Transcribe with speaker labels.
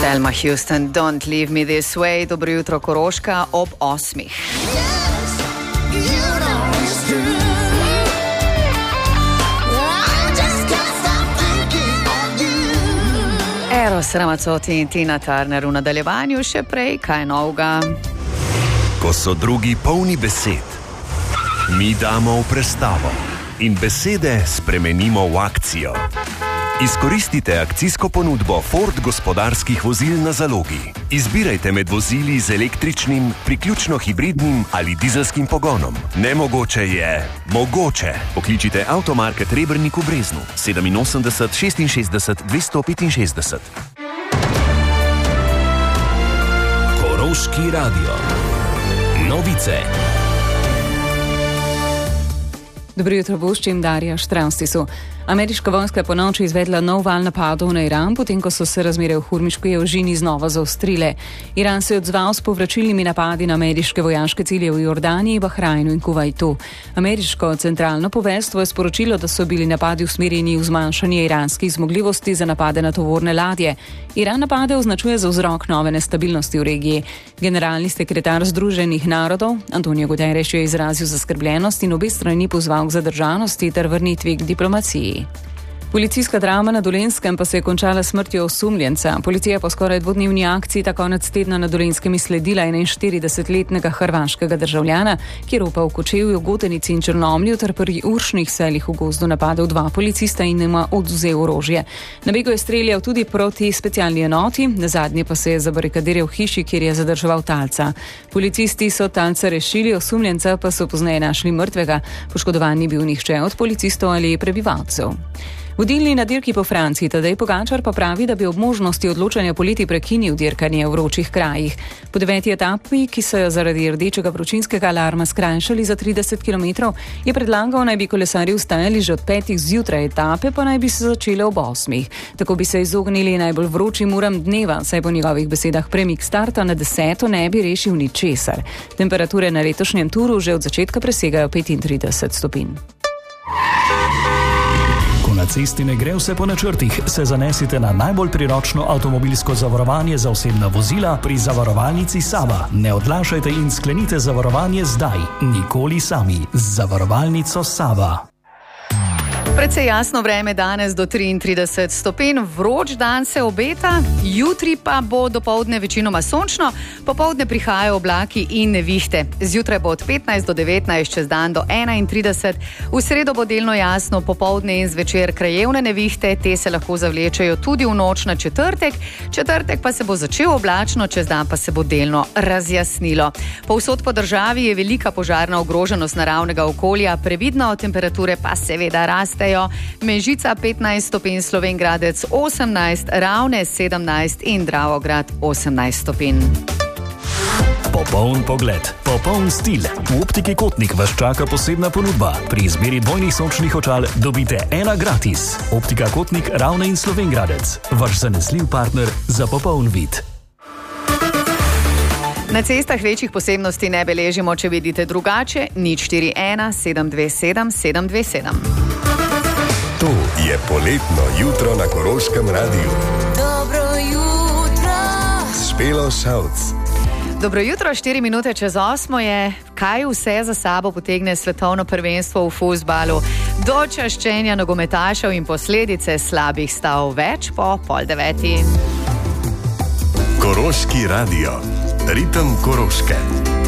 Speaker 1: Thelma Houston, Don't Leave Me This Way. Dobro jutro, Koroška, ob 8. Eros Ramazzotti in Tina Turner v nadaljevanju, še prej kaj novega.
Speaker 2: Ko so drugi polni besed, mi damo v prestavo in besede spremenimo v akcijo. Izkoristite akcijsko ponudbo Ford gospodarskih vozil na zalogi. Izbirajte med vozili z električnim, priključno hibridnim ali dizelskim pogonom. Nemogoče je mogoče. Pokličite Avtomarket Rebernik v Breznu 87 66 265.
Speaker 3: Koroški radio. Novice.
Speaker 4: Dobro jutro, voščim Darja Štravstisu. Ameriška vojska je ponoči izvedla nov val napadov na Iran, potem ko so se razmere v Hurmiški Evžini znova zaostrile. Iran se je odzval s povračilnimi napadi na ameriške vojaške cilje v Jordaniji, Bahrajnu in Kuvajtu. Ameriško centralno poveljstvo je sporočilo, da so bili napadi usmerjeni v zmanjšanje iranskih zmogljivosti za napade na tovorne ladje. Iran napade označuje za vzrok nove nestabilnosti v regiji. Generalni sekretar Združenih narodov Antonio Guterres je izrazil zaskrbljenost in obe strani pozval k zadržanosti ter vrnitvi k diplomaciji. Policijska drama na Dolenjskem pa se je končala smrtjo osumljenca. Policija po skoraj dvodnevni akciji ta konec tedna na Dolenjskem izsledila 41-letnega hrvaškega državljana, ki je ropal v Kočevju, Gotenici in Črnomlju ter pri Uršnih selih v gozdu napadel 2 policista in jima odvzel orožje. Na begu je streljal tudi proti specialni enoti, nazadnje pa se je zabarikadiral v hiši, kjer je zadrževal talca. Policisti so talca rešili, osumljenca pa so pozneje našli mrtvega. Poškodovan ni bil nihče od policistov ali prebivalcev. Vodilni na dirki po Franciji Tadej Pogačar pa pravi, da bi ob možnosti odločanja poleti prekinil dirkanje v vročih krajih. Po 9. etapi, ki so jo zaradi rdečega vročinskega alarma skrajšali za 30 km, je predlagal, naj bi kolesarji vstajali že od 5. zjutraj, etape pa naj bi se začele ob 8. Tako bi se izognili najbolj vročim uram dneva, saj po njegovih besedah premik starta na 10. ne bi rešil ničesar. Temperature na letošnjem turu že od začetka presegajo 35 stopinj.
Speaker 3: Na cesti ne gre vse po načrtih, se zanesite na najbolj priročno avtomobilsko zavarovanje za osebna vozila pri zavarovalnici Sava. Ne odlašajte in sklenite zavarovanje zdaj, nikoli sami. Z zavarovalnico Sava.
Speaker 1: Precej jasno vreme danes do 33 stopinj, vroč dan se obeta, jutri pa bo dopoldne večinoma sončno, popoldne prihajajo oblaki in nevihte. Zjutraj bo od 15 do 19, čez dan do 31, v sredo bo delno jasno, popoldne in zvečer krajevne nevihte, te se lahko zavlečejo tudi v noč na četrtek pa se bo začel oblačno, čez dan pa se bo delno razjasnilo. Povsod po državi je velika požarna ogroženost naravnega okolja, previdno, temperature pa seveda raste. Mežica 15 stopinj, Slovenj Gradec 18, Ravne 17 in Dravograd 18 stopinj.
Speaker 3: Popoln pogled, popoln stil. V Optiki Kotnik vas čaka posebna ponudba. Pri izbiri dvojnih sončnih očal dobite 1 gratis. Optika Kotnik, Ravne in Slovenj Gradec. Vaš zanesljiv partner za popoln vid.
Speaker 1: Na cestah večjih posebnosti ne beležimo, če vidite drugače, 041 727 727.
Speaker 2: To je poletno jutro na Koroškem radiju.
Speaker 5: Dobro jutro.
Speaker 2: Špelo Šavc.
Speaker 1: Dobro jutro, 4 minute čez 8 je. Kaj vse za sabo potegne svetovno prvenstvo v fuzbalu? Do čaščenja nogometašev in posledice slabih stav, več po 8:30.
Speaker 2: Koroški radio. Ritem Koroške.